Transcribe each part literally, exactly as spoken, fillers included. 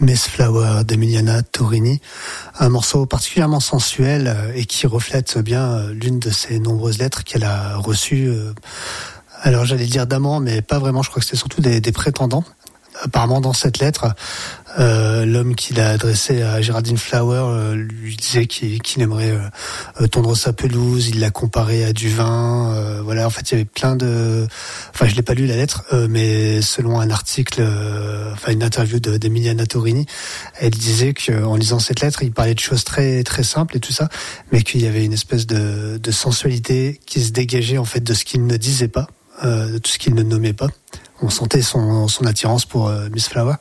Miss Flower d'Emiliana Torini, un morceau particulièrement sensuel et qui reflète bien l'une de ses nombreuses lettres qu'elle a reçues. Alors j'allais dire d'amants, mais pas vraiment, je crois que c'était surtout des, des prétendants. Apparemment dans cette lettre, euh, l'homme qu'il a adressé à Geraldine Flower euh, lui disait qu'il, qu'il aimerait euh, tondre sa pelouse, il l'a comparé à du vin, euh, voilà, en fait il y avait plein de... Enfin je l'ai pas lu la lettre, euh, mais selon un article, euh, enfin une interview de, d'Emiliana Torini, elle disait qu'en lisant cette lettre, il parlait de choses très très simples et tout ça, mais qu'il y avait une espèce de, de sensualité qui se dégageait en fait de ce qu'il ne disait pas, euh, de tout ce qu'il ne nommait pas. On sentait son, son attirance pour euh, Miss Flower.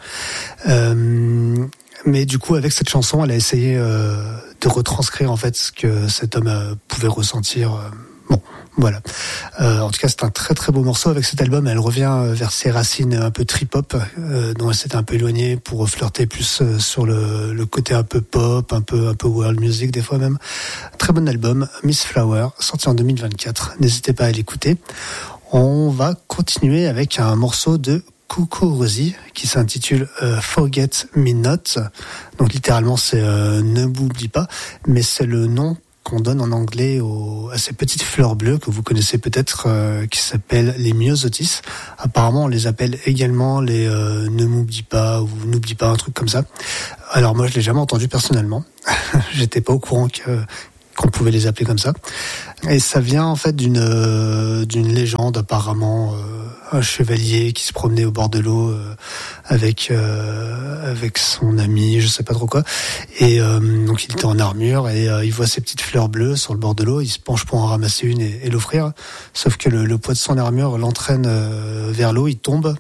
Euh, mais du coup, avec cette chanson, elle a essayé euh, de retranscrire en fait ce que cet homme euh, pouvait ressentir. Euh, bon, voilà. Euh, en tout cas, c'est un très très beau morceau. Avec cet album, elle revient vers ses racines un peu trip-hop, euh, dont elle s'était un peu éloignée pour flirter plus euh, sur le, le côté un peu pop, un peu un peu world music des fois même. Très bon album, Miss Flower, sorti en deux mille vingt-quatre. N'hésitez pas à l'écouter. On va continuer avec un morceau de Coco Rosie qui s'intitule euh, Forget Me Not. Donc littéralement c'est euh, ne m'oublie pas, mais c'est le nom qu'on donne en anglais aux, à ces petites fleurs bleues que vous connaissez peut-être, euh, qui s'appellent les myosotis. Apparemment on les appelle également les euh, ne m'oublie pas ou n'oublie pas, un truc comme ça. Alors moi je l'ai jamais entendu personnellement. J'étais pas au courant que qu'on pouvait les appeler comme ça. Et ça vient en fait d'une euh, d'une légende apparemment, euh, un chevalier qui se promenait au bord de l'eau euh, avec euh, avec son ami, je sais pas trop quoi. Et euh, donc il était en armure et euh, il voit ces petites fleurs bleues sur le bord de l'eau, il se penche pour en ramasser une et, et l'offrir. Sauf que le, le poids de son armure l'entraîne euh, vers l'eau, il tombe.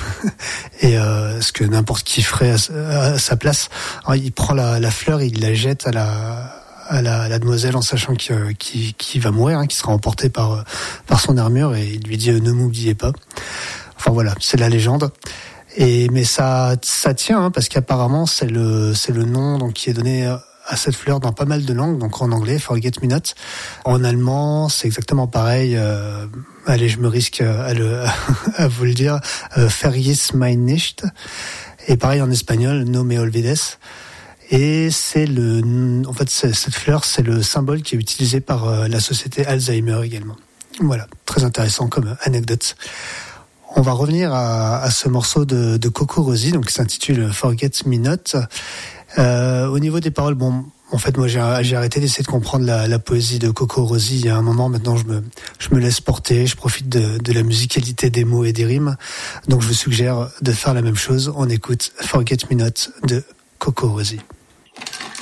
Et euh, ce que n'importe qui ferait à, à sa place. Alors, il prend la, la fleur et il la jette à la à la, à la demoiselle en sachant qu'il, qu'il, qu'il va mourir, hein, qu'il sera emporté par, par son armure, et il lui dit euh, ne m'oubliez pas. Enfin voilà, c'est la légende. Et mais ça ça tient, hein, parce qu'apparemment c'est le c'est le nom donc qui est donné à cette fleur dans pas mal de langues. Donc en anglais Forget Me Not, en allemand c'est exactement pareil. Euh, allez, je me risque à le à vous le dire, euh, Vergiss mein nicht. Et pareil en espagnol, No me olvides. Et c'est le, en fait, c'est, cette fleur, c'est le symbole qui est utilisé par euh, la société Alzheimer également. Voilà, très intéressant comme anecdote. On va revenir à, à ce morceau de, de Coco Rosie, donc qui s'intitule Forget Me Not. Euh, au niveau des paroles, bon, en fait, moi, j'ai, j'ai arrêté d'essayer de comprendre la, la poésie de Coco Rosie il y a un moment. Maintenant, je me, je me laisse porter, je profite de, de la musicalité des mots et des rimes. Donc, je vous suggère de faire la même chose. On écoute Forget Me Not de Coco Rosie.